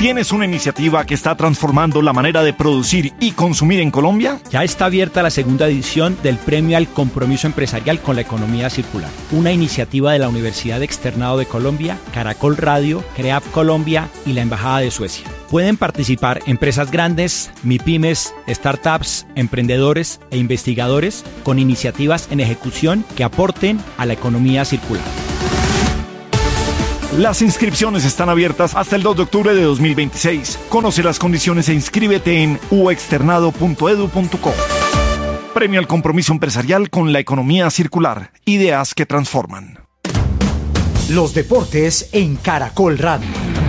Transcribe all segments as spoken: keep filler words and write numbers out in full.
¿Tienes una iniciativa que está transformando la manera de producir y consumir en Colombia? Ya está abierta la segunda edición del Premio al Compromiso Empresarial con la Economía Circular, una iniciativa de la Universidad Externado de Colombia, Caracol Radio, CREAF Colombia y la Embajada de Suecia. Pueden participar empresas grandes, MIPYMES, startups, emprendedores e investigadores con iniciativas en ejecución que aporten a la economía circular. Las inscripciones están abiertas hasta el dos de octubre de dos mil veintiséis. Conoce las condiciones e inscríbete en u externado punto edu punto co. Premio al Compromiso Empresarial con la Economía Circular. Ideas que transforman. Los deportes en Caracol Radio.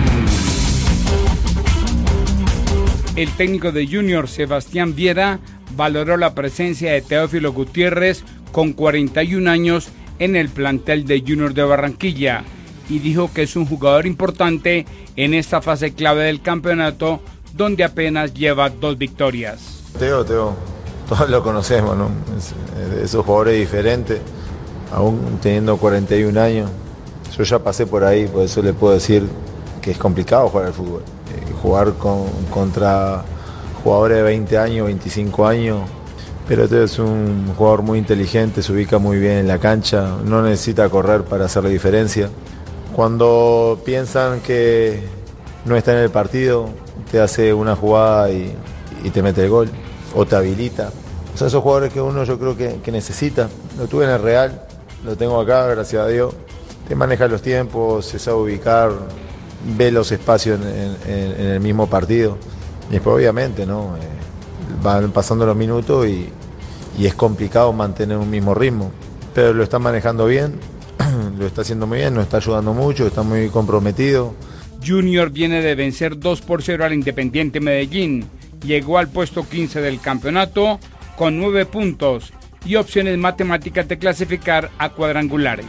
El técnico de Junior, Sebastián Viera, valoró la presencia de Teófilo Gutiérrez con cuarenta y un años en el plantel de Junior de Barranquilla y dijo que es un jugador importante en esta fase clave del campeonato donde apenas lleva dos victorias. Teo, Teo, todos lo conocemos, ¿no? Es, es de esos jugadores diferentes, aún teniendo cuarenta y un años. Yo ya pasé por ahí, por eso le puedo decir que es complicado jugar al fútbol. Jugar con, contra jugadores de veinte años, veinticinco años, pero Teo es un jugador muy inteligente, se ubica muy bien en la cancha, no necesita correr para hacer la diferencia. Cuando piensan que no está en el partido, te hace una jugada y, y te mete el gol, o te habilita. Son esos jugadores que uno yo creo que, que necesita. Lo tuve en el Real, lo tengo acá, gracias a Dios. Te maneja los tiempos, se sabe ubicar, ve los espacios en, en, en el mismo partido. Y después obviamente, ¿no? Eh, van pasando los minutos y, y es complicado mantener un mismo ritmo. Pero lo está manejando bien, lo está haciendo muy bien, nos está ayudando mucho, está muy comprometido. Junior viene de vencer dos por cero al Independiente Medellín. Llegó al puesto quince del campeonato con nueve puntos y opciones matemáticas de clasificar a cuadrangulares.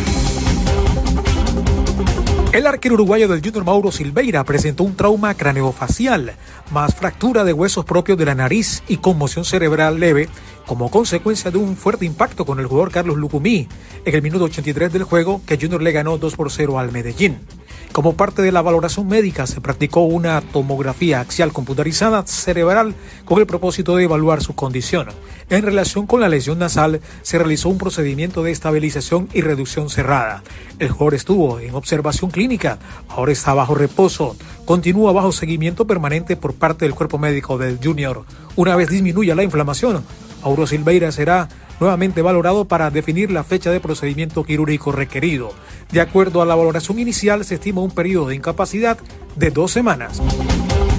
El arquero uruguayo del Junior, Mauro Silveira, presentó un trauma craneofacial, más fractura de huesos propios de la nariz y conmoción cerebral leve, como consecuencia de un fuerte impacto con el jugador Carlos Lucumí en el minuto ochenta y tres del juego que Junior le ganó dos por cero al Medellín. Como parte de la valoración médica se practicó una tomografía axial computarizada cerebral con el propósito de evaluar su condición. En relación con la lesión nasal se realizó un procedimiento de estabilización y reducción cerrada. El jugador estuvo en observación clínica, ahora está bajo reposo. Continúa bajo seguimiento permanente por parte del cuerpo médico del Junior. Una vez disminuya la inflamación, Mauro Silveira será nuevamente valorado para definir la fecha de procedimiento quirúrgico requerido. De acuerdo a la valoración inicial, se estima un periodo de incapacidad de dos semanas.